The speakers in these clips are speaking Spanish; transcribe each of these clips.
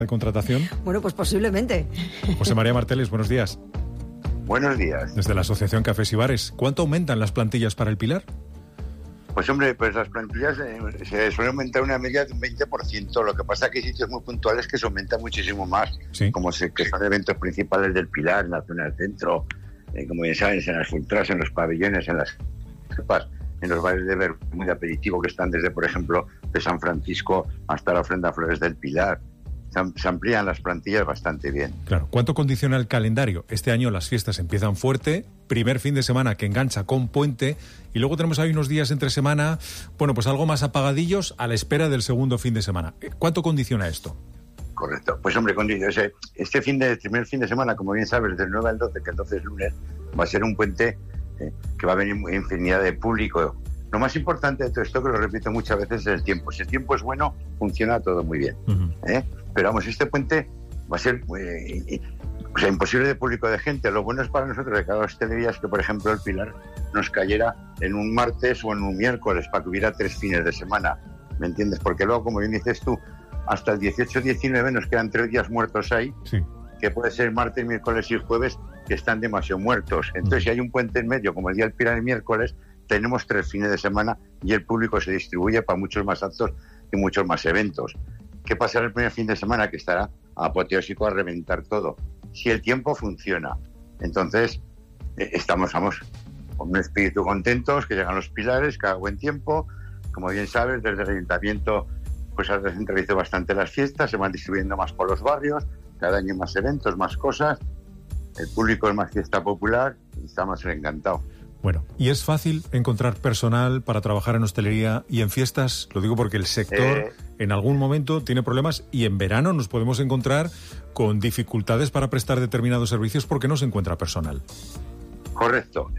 de contratación? Bueno, pues posiblemente. José María Marteles, buenos días. Buenos días. Desde la Asociación Cafés y Bares, ¿cuánto aumentan las plantillas para el Pilar? sí, que son eventos principales del Pilar, en la zona del centro, como bien sabes, en las ultras, en los pabellones, en las cepas, en los bares de vermú y de aperitivo que están desde, por ejemplo, de San Francisco hasta la ofrenda a Flores del Pilar. Se amplían las plantillas bastante bien. Claro. ¿Cuánto condiciona el calendario? Este año las fiestas empiezan fuerte, primer fin de semana que engancha con puente, y luego tenemos ahí unos días entre semana, bueno, pues algo más apagadillos a la espera del segundo fin de semana. ¿Cuánto condiciona esto? Correcto. Pues hombre, este primer fin de semana, como bien sabes, del 9 al 12, que el 12 es lunes, va a ser un puente que va a venir infinidad de público. Lo más importante de todo esto, que lo repito muchas veces, es el tiempo. Si el tiempo es bueno, funciona todo muy bien. Pero vamos, este puente va a ser imposible de público de gente. Lo bueno es para nosotros de cada hostelería es que, por ejemplo, el Pilar nos cayera en un martes o en un miércoles para que hubiera 3 fines de semana. ¿Me entiendes? Porque luego, como bien dices tú, hasta el 18-19 nos quedan 3 días muertos ahí, sí, que puede ser martes, miércoles y jueves, que están demasiado muertos. Entonces, si hay un puente en medio, como el día del Pilar el miércoles, tenemos 3 fines de semana y el público se distribuye para muchos más actos y muchos más eventos. ¿Qué pasará el primer fin de semana? Que estará apoteósico a reventar todo. Si el tiempo funciona, entonces estamos con un espíritu contentos, que llegan los Pilares, cada buen tiempo. Como bien sabes, desde el Ayuntamiento pues ha descentralizado bastante las fiestas, se van distribuyendo más por los barrios, cada año más eventos, más cosas. El público es más fiesta popular y estamos encantados. Bueno, ¿y es fácil encontrar personal para trabajar en hostelería y en fiestas? Lo digo porque el sector en algún momento tiene problemas y en verano nos podemos encontrar con dificultades para prestar determinados servicios porque no se encuentra personal. Correcto.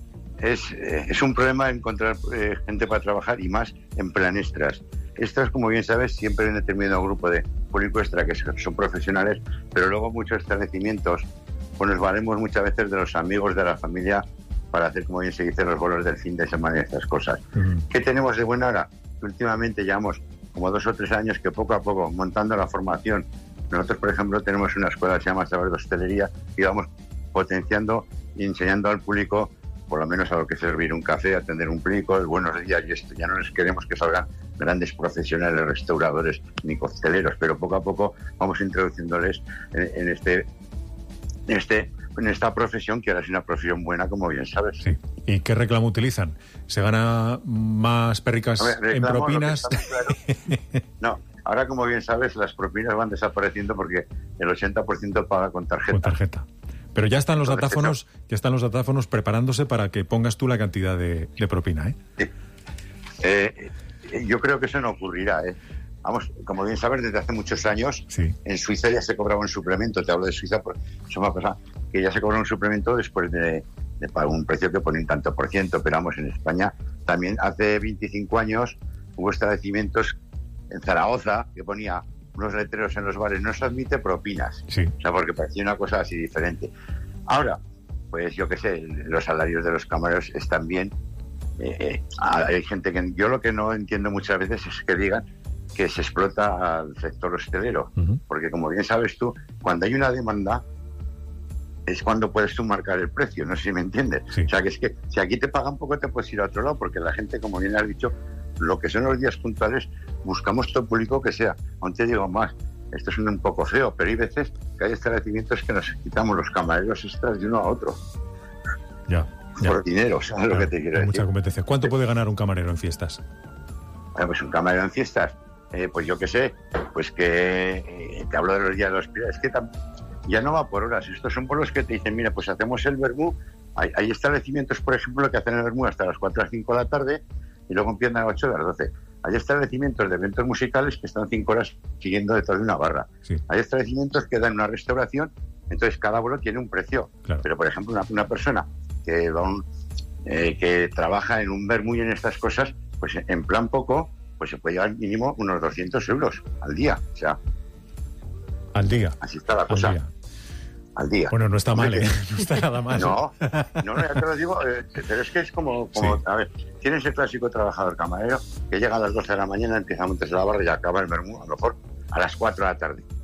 Es un problema encontrar gente para trabajar y más en plan extras. Extras, como bien sabes, siempre hay un determinado grupo de público extra que son profesionales, pero luego muchos establecimientos pues nos valemos muchas veces de los amigos de la familia para hacer, como bien se dice, los bolos del fin de semana y estas cosas. ¿Qué tenemos de buena hora? Últimamente llevamos como 2 o 3 años que poco a poco, montando la formación, nosotros, por ejemplo, tenemos una escuela que se llama Saber de Hostelería y vamos potenciando y enseñando al público, por lo menos a lo que es servir un café, atender un público, el buenos días y esto. Ya no les queremos que salgan grandes profesionales, restauradores ni cocteleros, pero poco a poco vamos introduciéndoles en esta profesión, que ahora es una profesión buena, como bien sabes. Sí. ¿Y qué reclamo utilizan? ¿Se gana más perricas en propinas? Claro. No, ahora, como bien sabes, las propinas van desapareciendo porque el 80% paga con tarjeta. Con tarjeta. Pero ya están los datáfonos preparándose para que pongas tú la cantidad de propina, ¿eh? Sí. Yo creo que eso no ocurrirá, ¿eh? Vamos, como bien sabes, desde hace muchos años, sí, en Suiza ya se cobraba un suplemento. Te hablo de Suiza, por eso me ha pasado, que ya se cobraba un suplemento después de pagar un precio que pone un tanto por ciento. Pero vamos, en España también hace 25 años hubo establecimientos en Zaragoza que ponía unos letreros en los bares: no se admite propinas. Sí. O sea, porque parecía una cosa así diferente. Ahora, pues yo qué sé, los salarios de los camareros están bien. Hay gente que... Yo lo que no entiendo muchas veces es que digan que se explota al sector hostelero, porque como bien sabes tú, cuando hay una demanda es cuando puedes tú marcar el precio, no sé si me entiendes. Sí. O sea, que es que si aquí te pagan poco te puedes ir a otro lado, porque la gente, como bien has dicho, lo que son los días puntuales, buscamos todo público que sea. Aún te digo más, esto es un poco feo, pero hay veces que hay establecimientos que nos quitamos los camareros extras de uno a otro. Ya. Por dinero, ¿sabes lo que te quiero decir? Mucha competencia. ¿Cuánto puede ganar un camarero en fiestas? Pues un camarero en fiestas, pues yo qué sé, pues que te hablo de los días de los Pilares, es que ya no va por horas. Estos son por los que te dicen, mira, pues hacemos el vermú. Hay establecimientos, por ejemplo, que hacen el vermú hasta las 4 a las 5 de la tarde y luego empiezan a las 8 de las 12. Hay establecimientos de eventos musicales que están 5 horas siguiendo detrás de una barra. Sí. Hay establecimientos que dan una restauración, entonces cada bolo tiene un precio. Claro. Pero, por ejemplo, una persona que trabaja en un vermú y en estas cosas, pues en plan poco, pues se puede llevar mínimo unos 200 euros al día. O sea, al día. Así está la cosa. Al día. Bueno, no está mal, ¿eh? No está nada mal. No, ya te lo digo, pero es que es como sí. A ver, tienes el clásico trabajador camarero que llega a las 12 de la mañana, empieza a montarse la barra y acaba el vermú, a lo mejor a las 4 de la tarde.